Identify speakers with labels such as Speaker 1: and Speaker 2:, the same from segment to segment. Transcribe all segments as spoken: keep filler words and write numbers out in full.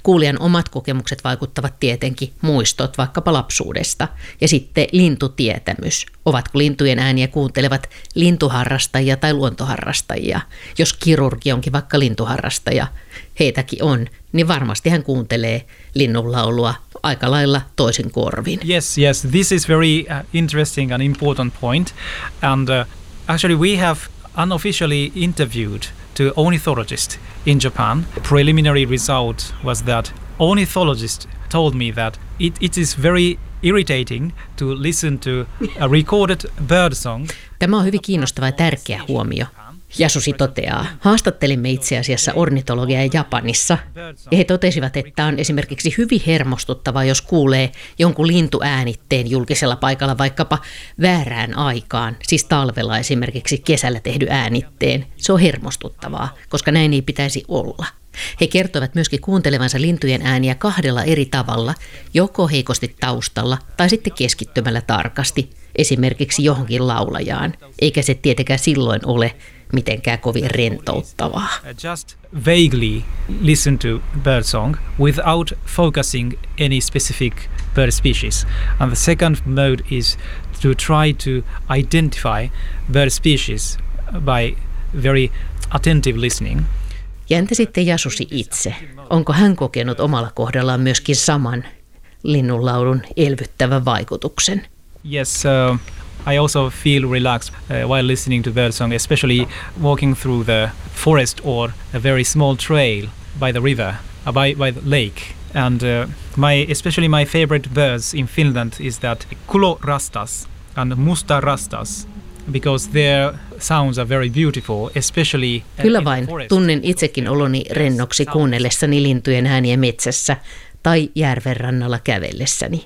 Speaker 1: Kuulijan omat kokemukset vaikuttavat tietenkin, muistot vaikkapa lapsuudesta. Ja sitten lintutietämys. Ovatko lintujen ääniä kuuntelevat lintuharrastajia tai luontoharrastajia? Jos kirurgi onkin vaikka lintuharrastaja, heitäkin on, niin varmasti hän kuuntelee linnunlaulua aika lailla toisin korvin.
Speaker 2: Yes, yes, this is very uh, interesting and important point. And uh, actually we have unofficially interviewed to ornithologist in Japan. Preliminary result was that ornithologist told me that it, it is very irritating to listen to a recorded bird song.
Speaker 1: Tämä on hyvin kiinnostava ja tärkeä huomio. Yasushi toteaa, haastattelimme itse asiassa ornitologia Japanissa, ja he totesivat, että on esimerkiksi hyvin hermostuttavaa, jos kuulee jonkun lintuäänitteen julkisella paikalla vaikkapa väärään aikaan, siis talvella esimerkiksi kesällä tehdyn äänitteen. Se on hermostuttavaa, koska näin ei pitäisi olla. He kertovat myöskin kuuntelevansa lintujen ääniä kahdella eri tavalla, joko heikosti taustalla tai sitten keskittymällä tarkasti, esimerkiksi johonkin laulajaan, eikä se tietenkään silloin ole mitenkään kovin rentouttavaa.
Speaker 2: Just vaguely listen to bird song without focusing any specific bird species. And the second mode is to try to identify bird species by very attentive listening.
Speaker 1: Ja entä sitten Yasushi itse? Onko hän kokenut omalla kohdallaan myöskin saman linnunlaulun elvyttävän vaikutuksen?
Speaker 2: Yes, uh, I also feel relaxed uh, while listening to bird song, especially walking through the forest or a very small trail by the river, uh, by, by the lake. And uh, my, especially my favorite birds in Finland is that kulorastas and mustarastas, because their sounds are very beautiful, especially
Speaker 1: Kyllä vain, tunnen itsekin oloni rennoksi kuunnellessani lintujen ääniä metsässä tai järven rannalla kävellessäni.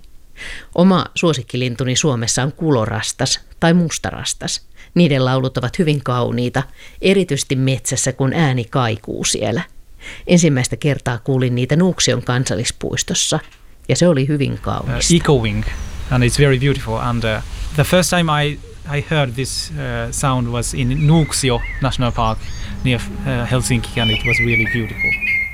Speaker 1: Oma suosikkilintuni Suomessa on kulorastas tai mustarastas. Niiden laulut ovat hyvin kauniita, erityisesti metsässä, kun ääni kaikuu siellä. Ensimmäistä kertaa kuulin niitä Nuuksion kansallispuistossa, ja se oli hyvin kaunista.
Speaker 2: Uh, echoing, and it's very beautiful. And uh, the first time I I heard this uh, sound was in Nuuksio National Park near uh, Helsinki, and it was really beautiful.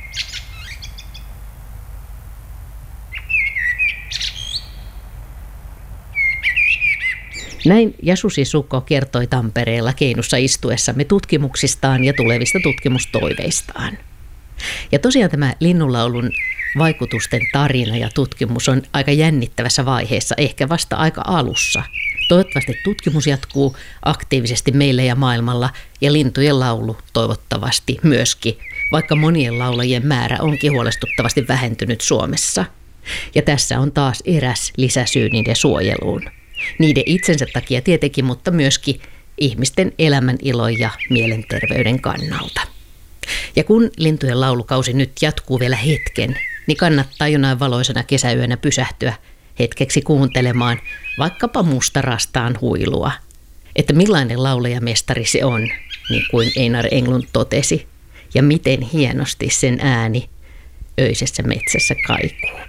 Speaker 1: Näin Yasushi Suko kertoi Tampereella Keinussa istuessamme tutkimuksistaan ja tulevista tutkimustoiveistaan. Ja tosiaan tämä linnunlaulun vaikutusten tarina ja tutkimus on aika jännittävässä vaiheessa, ehkä vasta aika alussa. Toivottavasti tutkimus jatkuu aktiivisesti meillä ja maailmalla ja lintujen laulu toivottavasti myöskin, vaikka monien laulajien määrä onkin huolestuttavasti vähentynyt Suomessa. Ja tässä on taas eräs lisäsyy niiden suojeluun. Niiden itsensä takia tietenkin, mutta myöskin ihmisten elämän ilon ja mielenterveyden kannalta. Ja kun lintujen laulukausi nyt jatkuu vielä hetken, niin kannattaa jonain valoisena kesäyönä pysähtyä hetkeksi kuuntelemaan vaikkapa mustarastaan huilua. Että millainen laulajamestari se on, niin kuin Einar Englund totesi, ja miten hienosti sen ääni öisessä metsässä kaikuu.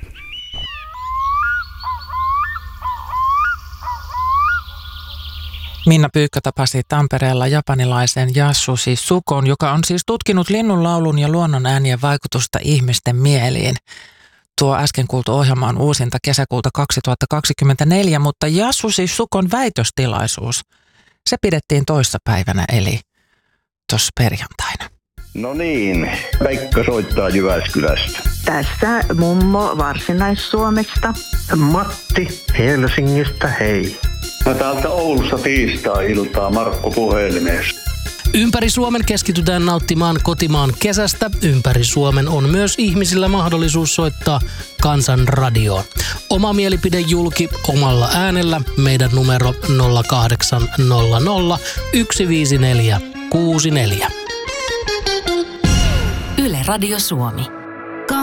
Speaker 3: Minna Pyykkö tapasi Tampereella japanilaisen Yasushi Sukon, joka on siis tutkinut linnunlaulun ja luonnon äänien vaikutusta ihmisten mieliin. Tuo äsken kuultu ohjelma on uusinta kesäkuulta kaksituhattakaksikymmentäneljä, mutta Yasushi Sukon väitöstilaisuus, se pidettiin toissapäivänä eli tuossa perjantaina.
Speaker 4: No niin, Pekka soittaa Jyväskylästä.
Speaker 5: Tässä mummo Varsinais-Suomesta.
Speaker 6: Matti Helsingistä, hei.
Speaker 4: Mä täältä Oulussa tiistai-iltaa Markku puhelimessa.
Speaker 7: Ympäri Suomen keskitytään nauttimaan kotimaan kesästä. Ympäri Suomen on myös ihmisillä mahdollisuus soittaa Kansan radioon. Oma mielipide julki omalla äänellä. Meidän numero nolla kahdeksan nolla nolla yksi viisi neljä kuusi neljä.
Speaker 8: Yle Radio Suomi.